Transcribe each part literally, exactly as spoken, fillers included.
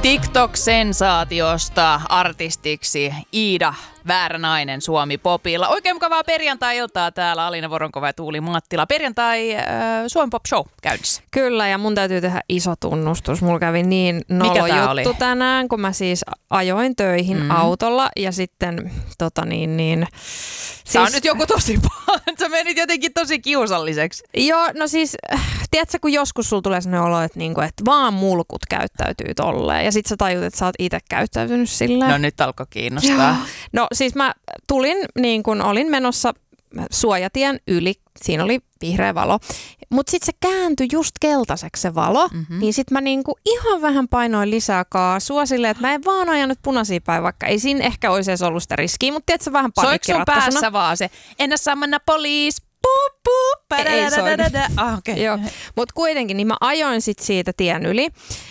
TikTok-sensaatiosta artistiksi Iida Väärä-nainen Suomi-popilla. Oikein mukavaa perjantai-iltaa täällä Alina Voronkova ja Tuuli Mattila. Perjantai äh, Suomi Pop Show käynnissä. Kyllä, ja mun täytyy tehdä iso tunnustus. Mulla kävi niin nolo juttu oli? tänään, kun mä siis ajoin töihin mm. autolla ja sitten tota niin niin... Siis... Tämä on nyt joku tosi paha. Sä menit jotenkin tosi kiusalliseksi. Joo, no siis, tiedätkö, kun joskus sulla tulee sellainen olo, että, niinku, että vaan mulkut käyttäytyy tolleen. Ja sit sä tajut, että sä oot itse käyttäytynyt silleen. No nyt alkoi kiinnostaa. Joo. No siis mä tulin, niin kun olin menossa suojatien yli. Siinä oli vihreä valo. Mutta sitten se kääntyi just keltaiseksi se valo. Mm-hmm. Niin sitten mä niinku ihan vähän painoin lisää kaasua silleen, että mä en vaan ajanut punaisia päin, vaikka ei siinä ehkä olisi edes ollut sitä riskiä. Mutta tiedätkö, vähän paniikkiratkaisuna. Soiko sun päässä vaan se, ennä samana poliis, puu, puu, ei soinut. Ah, okay. Mutta kuitenkin, niin mä ajoin sitten siitä tien yli.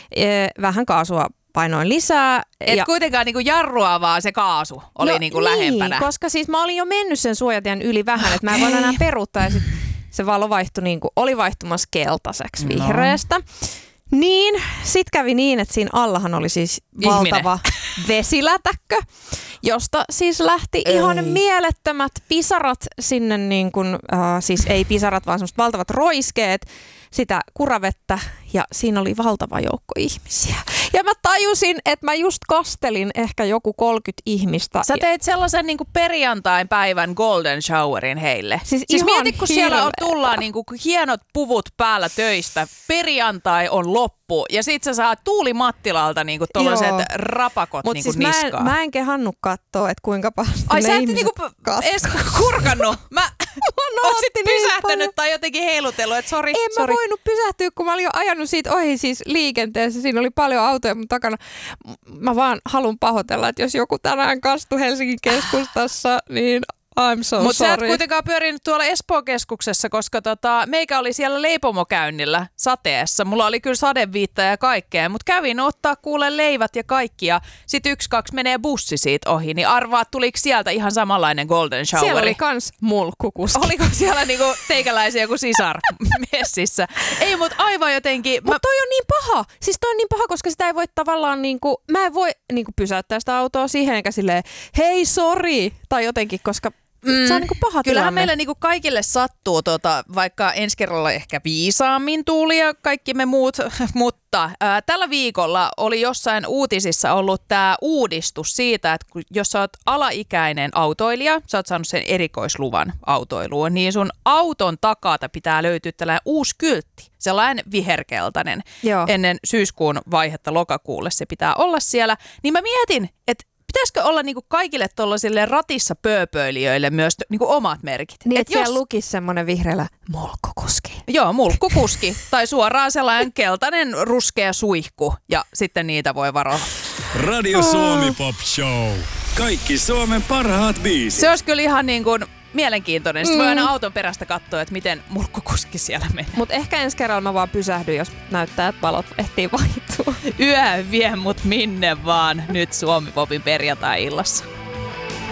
Vähän kaasua painoin lisää. Et ja... kuitenkaan niinku jarrua, vaan se kaasu oli no, niinku lähempänä. Niin, koska siis mä olin jo mennyt sen suojatien yli vähän, okay. Että mä en voin enää peruuttaa. Ja sit se valo vaihtui niinku, oli vaihtumassa keltaiseksi vihreästä. No. Niin, sit kävi niin, että siinä allahan oli siis Ihminen. valtava vesilätäkkö, josta siis lähti ei. ihan mielettömät pisarat sinne, niin kuin, äh, siis ei pisarat, vaan semmoiset valtavat roiskeet, sitä kuravettä, ja siinä oli valtava joukko ihmisiä. Ja mä tajusin, että mä just kastelin ehkä joku kolmekymmentä ihmistä. Sä teit sellaisen niin kuin perjantain päivän golden showerin heille. Siis, siis mieti, kun hirveä. siellä on, tullaan niin kuin hienot puvut päällä töistä, perjantai on loppu, ja sit sä saat Tuuli Mattilalta niin kuin tollaiset Joo. rapakot Mut niin kuin siis niskaan. Mä en, mä en kehannut katsoa, että kuinka paljon Ai ne sä et ihmiset niinku edes kurkannut. Mä oot sit niin pysähtänyt paljon. Tai jotenkin heilutellut, että sori, En sori. mä voinut pysähtyä, kun mä olin jo ajanut siitä ohi siis liikenteessä. Siinä oli paljon autoja mun takana. Mä vaan haluan pahoitella, että jos joku tänään kastui Helsingin keskustassa, niin I'm so Mut sorry. Mutta sä et kuitenkaan pyörinyt tuolla Espoon keskuksessa, koska tota, meikä oli siellä leipomokäynnillä sateessa. Mulla oli kyllä sadeviitta ja kaikkea, mutta kävin ottaa kuule leivät ja kaikki. Ja sit yksi, kaksi menee bussi siitä ohi, niin arvaa, tuliko sieltä ihan samanlainen golden showeri. Siellä oli kans mulkkukuski. Oliko siellä niinku teikäläisiä kuin sisar messissä? Ei, mutta aivan jotenkin... Mutta mä... toi on niin paha. Siis toi on niin paha, koska sitä ei voi tavallaan niinku... Mä en voi niinku pysäyttää sitä autoa siihen, eikä silleen, hei, sori, tai jotenkin, koska... Mm. Se on niinku paha Kyllähän tilanne. meillä niinku kaikille sattuu, tota, vaikka ensi kerralla ehkä viisaammin Tuuli ja kaikki me muut, mutta ää, tällä viikolla oli jossain uutisissa ollut tämä uudistus siitä, että kun, jos sä oot alaikäinen autoilija, sä oot saanut sen erikoisluvan autoiluun, niin sun auton takalta pitää löytyä tällainen uusi kyltti, sellainen viherkeltainen. Joo. Ennen syyskuun vaihetta lokakuulle se pitää olla siellä. Niin mä mietin, että pitäisikö olla niinku kaikille tuollaisille ratissa pööpöilijöille myös niinku omat merkit? Niin, Et että jos... siellä lukisi semmoinen vihreällä mulkkukuski. Joo, mulkkukuski. Tai suoraan sellainen keltainen ruskea suihku. Ja sitten niitä voi varoa. Radio Suomi Pop Show. Kaikki Suomen parhaat biisit. Se olisi kyllä ihan niin kuin mielenkiintoinen. Sitten mm. voi aina auton perästä katsoa, että miten mulkkukuski siellä menee. Mutta ehkä ensi kerralla mä vaan pysähdyn, jos näyttää, että valot ehtii vaihtua. Yö vie mut minne vaan nyt Suomi Popin perjantai-illassa.